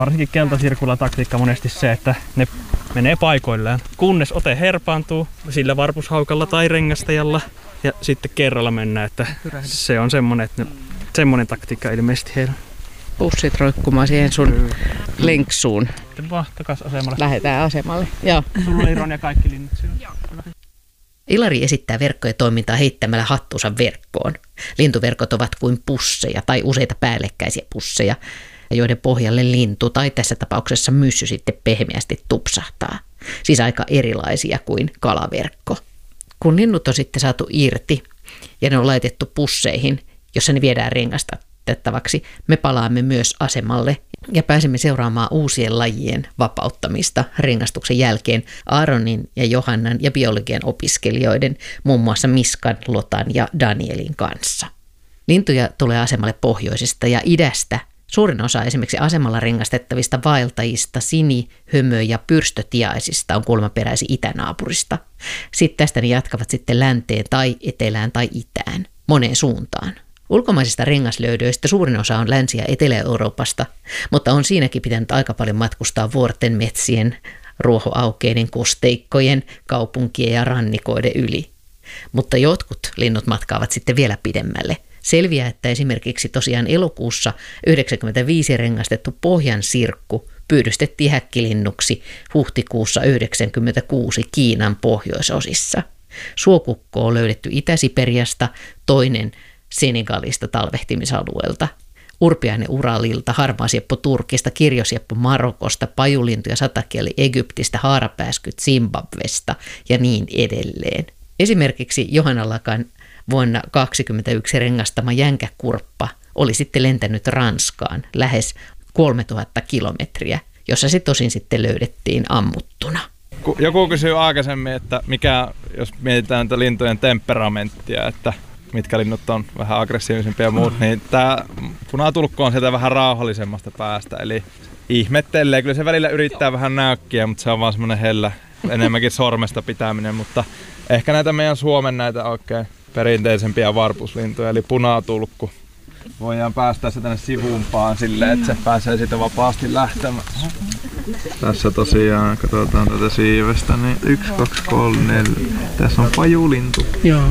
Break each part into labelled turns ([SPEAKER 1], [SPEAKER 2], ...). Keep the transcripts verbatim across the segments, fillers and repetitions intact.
[SPEAKER 1] Varsinkin keltasirkulla taktiikka monesti se, että ne menee paikoilleen, kunnes ote herpaantuu sillä varpushaukalla tai rengastajalla ja sitten kerralla mennään, että se on semmoinen, että ne, semmoinen taktiikka ilmeisesti heillä.
[SPEAKER 2] Pussit roikkumaan siihen sun lenksuun.
[SPEAKER 1] Sitten vaan takas asemalle.
[SPEAKER 2] Lähdetään asemalle. Joo.
[SPEAKER 1] Sulla oli Ron ja kaikki linnut siellä.
[SPEAKER 2] Ilari esittää verkkojen toimintaa heittämällä hattuunsa verkkoon. Lintuverkot ovat kuin pusseja tai useita päällekkäisiä pusseja, joiden pohjalle lintu tai tässä tapauksessa myssy sitten pehmeästi tupsahtaa. Siis aika erilaisia kuin kalaverkko. Kun linnut on sitten saatu irti ja ne on laitettu pusseihin, jossa ne viedään rengastettavaksi, me palaamme myös asemalle ja pääsemme seuraamaan uusien lajien vapauttamista rengastuksen jälkeen Aaronin ja Johannan ja biologian opiskelijoiden, muun muassa Miskan, Lotan ja Danielin kanssa. Lintuja tulee asemalle pohjoisesta ja idästä. Suurin osa esimerkiksi asemalla rengastettavista vaeltajista, sini-, hömö- ja pyrstötiaisista on kuulemma peräisin itänaapurista. Sitten tästä ne jatkavat sitten länteen tai etelään tai itään, moneen suuntaan. Ulkomaisista rengaslöydöistä suurin osa on Länsi- ja Etelä-Euroopasta, mutta on siinäkin pitänyt aika paljon matkustaa vuorten, metsien, ruohoaukeiden, kosteikkojen, kaupunkien ja rannikoiden yli. Mutta jotkut linnut matkaavat sitten vielä pidemmälle. Selviää, että esimerkiksi tosiaan elokuussa yhdeksänkymmentäviisi rengastettu pohjansirkku pyydystettiin häkkilinnuksi huhtikuussa yhdeksänkymmentäkuusi Kiinan pohjoisosissa. Suokukko on löydetty Itä-Siperiasta, toinen Senegalista talvehtimisalueelta. Urpiainen Uralilta, harmaasieppo Turkista, kirjosieppo Marokosta, pajulintu ja satakieli Egyptistä, haarapääskyt Zimbabwesta ja niin edelleen. Esimerkiksi Johannallakan vuonna tuhatyhdeksänsataakaksikymmentäyksi rengastama jänkäkurppa oli sitten lentänyt Ranskaan lähes kolmetuhatta kilometriä, jossa se tosin sitten löydettiin ammuttuna.
[SPEAKER 3] Joku kysyi aikaisemmin, että mikä, jos mietitään tätä lintujen temperamenttia, että mitkä linnut on vähän aggressiivisempia ja muut, niin tämä punatulkko on sieltä vähän rauhallisemmasta päästä, eli ihmettelee. Kyllä se välillä yrittää vähän näykkiä, mutta se on vaan semmoinen hellä, enemmänkin sormesta pitäminen, mutta ehkä näitä meidän Suomen näitä oikein perinteisempiä varpuslintuja, eli punatulkku. Voidaan päästä se tänne sivumpaan silleen, että se pääsee siitä vapaasti lähtemään. Tässä tosiaan, katsotaan tätä siivestä, niin yksi, kaksi, kolme, neljä. Tässä on pajulintu.
[SPEAKER 2] Joo.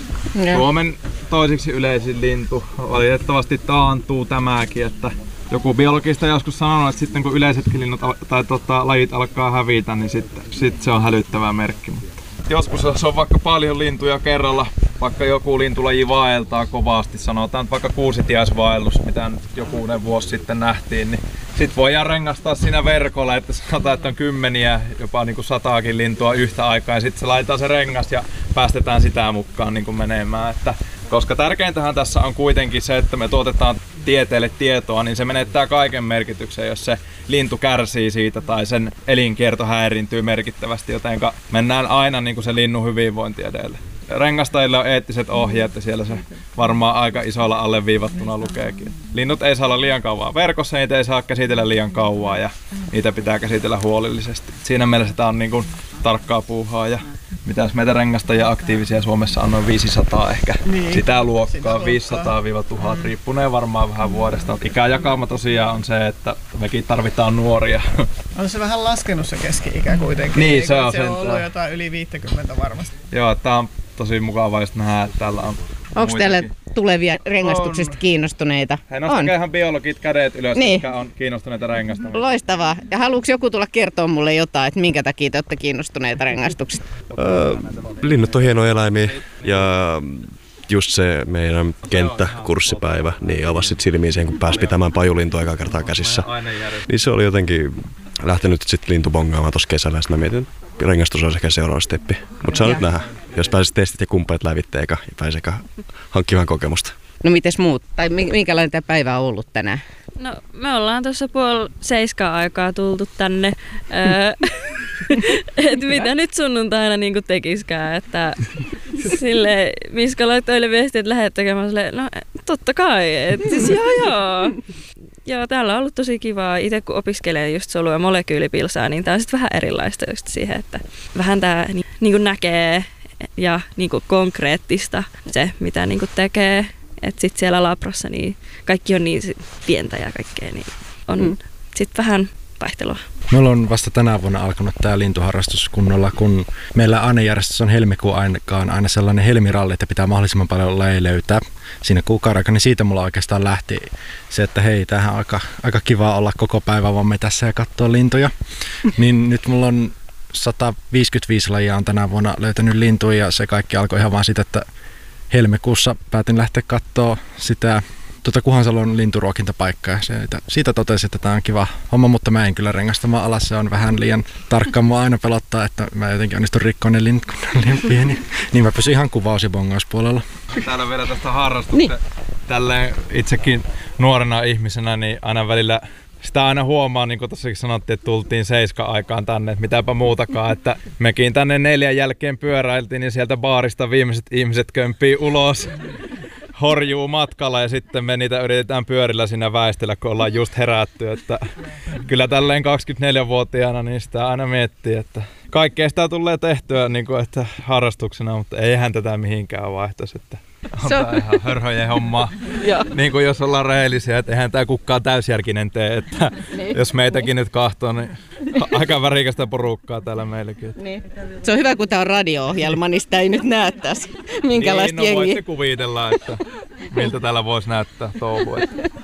[SPEAKER 3] Suomen toiseksi yleisin lintu. Valitettavasti taantuu tämäkin, että joku biologista joskus sanonut, että sitten kun yleisetkin linnut tai tota, lajit alkaa hävitä, niin sitten sit se on hälyttävä merkki. Joskus jos on vaikka paljon lintuja kerralla, vaikka joku lintulaji vaeltaa kovasti, sanotaan vaikka kuusitiaisvaellus, mitä nyt joku vuosi sitten nähtiin, niin sit voidaan rengastaa siinä verkolla, että sanotaan, että on kymmeniä, jopa niin kuin sataakin lintua yhtä aikaa, ja sitten se laitetaan se rengas ja päästetään sitä mukaan niin kuin menemään. Että, koska tärkeintähän tässä on kuitenkin se, että me tuotetaan tieteelle tietoa, niin se menettää kaiken merkityksen, jos se lintu kärsii siitä tai sen elinkierto häiriintyy merkittävästi, joten mennään aina niin kuin se linnun hyvinvointi edelle. Rengastajille on eettiset ohjeet ja siellä se varmaan aika isolla alleviivattuna lukeekin. Linnut ei saa olla liian kauan verkossa, niitä ei saa käsitellä liian kauan ja niitä pitää käsitellä huolellisesti. Siinä mielessä tämä on niin kuin tarkkaa puuhaa ja mitäs meitä rengastajia aktiivisia Suomessa on noin viisisataa ehkä. Niin. Sitä luokkaa viisisataa tuhat riippuneen varmaan vähän vuodesta. Ikäjakauma tosiaan on se, että mekin tarvitaan nuoria.
[SPEAKER 4] On se vähän laskenut se keski-ikä kuitenkin.
[SPEAKER 3] Niin, se on,
[SPEAKER 4] se on ollut jotain yli viisikymmentä varmasti.
[SPEAKER 3] Joo, tää on tosi mukavaa just nähdä, että täällä on
[SPEAKER 2] onko täällä tulevia rengastuksista on kiinnostuneita?
[SPEAKER 3] Hei, nostakaa ihan biologit kädet ylös, niin. Jotka on kiinnostuneita rengastamista.
[SPEAKER 2] Loistavaa. Ja haluuks joku tulla kertoa mulle jotain, että minkä takia te olette kiinnostuneita rengastuksista?
[SPEAKER 5] Öö, linnut on hienoja eläimiä ja just se meidän kenttäkurssipäivä niin avasi sit silmiä siihen, kun pääsi pitämään pajulintua ekaa kertaa käsissä. Niin se oli jotenkin lähtenyt sitten lintubongaamaan tuossa kesällä ja sitten mä mietin, että rengastus on sekä seuraava steppi. Mutta saa nyt nähdä, jos pääsis testit ja kumppanit lävitte eka ja pääsi eka hankkimaan kokemusta.
[SPEAKER 2] No mites muut? Tai minkälainen tämä päivä on ollut tänään?
[SPEAKER 6] No me ollaan tuossa puoli seiskaa aikaa tultu tänne. Että mitä nyt sunnuntaina niinku tekiskään, että silleen Miska laittoi viestiä, että lähdet tekemään silleen, no totta kai, että siis joo joo. Joo, täällä on ollut tosi kivaa. Itse kun opiskelee just solu- ja molekyylipilsaa, niin tää on sitten vähän erilaista just siihen, että vähän tää ni- niinku näkee ja niinku konkreettista se, mitä niinku tekee. Että sitten siellä labrassa niin kaikki on niin pientä ja kaikkea, niin on mm. sitten vähän vaihtelua.
[SPEAKER 7] Meillä on vasta tänä vuonna alkanut tämä lintuharrastus kunnolla, kun meillä ainejärjestys on helmikuun aikaan aina sellainen helmiralli, että pitää mahdollisimman paljon lajeja löytää siinä kuukauden aikana, niin siitä mulla oikeastaan lähti se, että hei, tämähän on aika, aika kiva olla koko päivä vaan me tässä ja katsoa lintuja. Niin nyt mulla on sata viisikymmentäviisi lajia on tänä vuonna löytänyt lintuja ja se kaikki alkoi ihan vaan siitä, että helmikuussa päätin lähteä katsoa sitä tuota Kuhansalon linturuokintapaikkaa. Siitä, siitä totesin, että tämä on kiva homma, mutta mä en kyllä rengastamaan alas. Se on vähän liian tarkka. Mua aina pelottaa, että mä jotenkin onnistun rikkoon ne lintut, kun on liian pieni. Niin mä pysyn ihan kuvaus- ja bongauspuolella.
[SPEAKER 3] Täällä vielä tästä harrastuksesta. Niin. Tälleen itsekin nuorena ihmisenä, niin aina välillä sitä aina huomaa, niin kuin tossakin sanottiin, että tultiin seiska aikaan tänne, että mitäpä muutakaan, että mekin tänne neljän jälkeen pyöräiltiin, niin sieltä baarista viimeiset ihmiset kömpii ulos. Horjuu matkalla ja sitten me niitä yritetään pyörillä siinä väistellä, kun ollaan just herätty. Että kyllä tälleen kaksikymmentäneljävuotiaana niin sitä aina miettii, että kaikkea sitä tulee tehtyä niin kuin, että harrastuksena, mutta eihän tätä mihinkään vaihtaisi. Että on tää ihan hörhöjen homma, niin kuin jos ollaan rehellisiä, että eihän tää kukaan täysjärkinen tee. Että jos meitäkin nyt kahtoo, niin aika värikästä porukkaa täällä meilläkin.
[SPEAKER 8] Niin. Se on hyvä, kun tää on radio-ohjelma, niin sitä ei nyt näe tässä, minkälaista
[SPEAKER 3] niin, no
[SPEAKER 8] jengiä.
[SPEAKER 3] voitte kuvitella, että miltä täällä voisi näyttää touhu.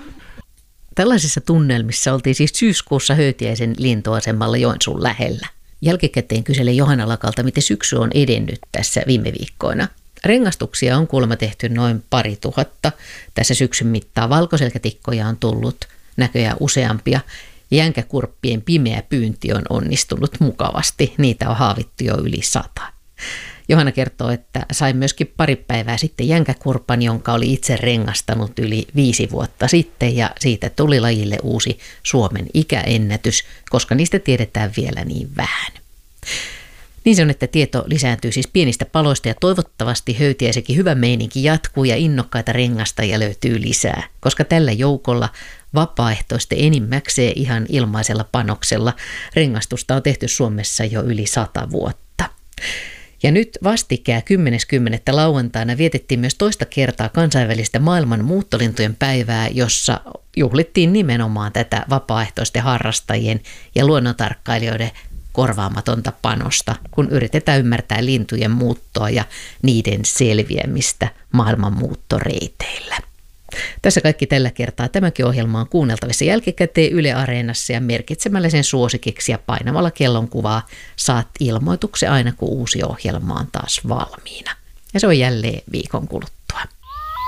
[SPEAKER 2] Tällaisissa tunnelmissa oltiin siis syyskuussa Höytiäisen lintuasemalla Joensuun lähellä. Jälkikäteen kyselen Johanna Lakalta, miten syksy on edennyt tässä viime viikkoina. Rengastuksia on kuulemma tehty noin pari tuhatta. Tässä syksyn mittaan valkoselkätikkoja on tullut näköjään useampia. Jänkäkurppien pimeä pyynti on onnistunut mukavasti. Niitä on haavittu jo yli sata. Johanna kertoo, että sai myöskin pari päivää sitten jänkäkurpan, jonka oli itse rengastanut yli viisi vuotta sitten. Ja siitä tuli lajille uusi Suomen ikäennätys, koska niistä tiedetään vielä niin vähän. Niin se on, että tieto lisääntyy siis pienistä paloista ja toivottavasti Höytiäisenkin hyvä meininki jatkuu ja innokkaita rengastajia löytyy lisää, koska tällä joukolla vapaaehtoisten enimmäkseen ihan ilmaisella panoksella rengastusta on tehty Suomessa jo yli sata vuotta. Ja nyt vastikään kymmenes kymmenettä lauantaina vietettiin myös toista kertaa kansainvälistä maailman muuttolintujen päivää, jossa juhlittiin nimenomaan tätä vapaaehtoisten harrastajien ja luonnontarkkailijoiden korvaamatonta panosta, kun yritetään ymmärtää lintujen muuttoa ja niiden selviämistä maailman muuttoreiteillä. Tässä kaikki tällä kertaa. Tämäkin ohjelma on kuunneltavissa jälkikäteen Yle Areenassa ja merkitsemällä sen suosikiksi ja painamalla kellonkuvaa saat ilmoituksen aina kun uusi ohjelma on taas valmiina. Ja se on jälleen viikon kuluttua.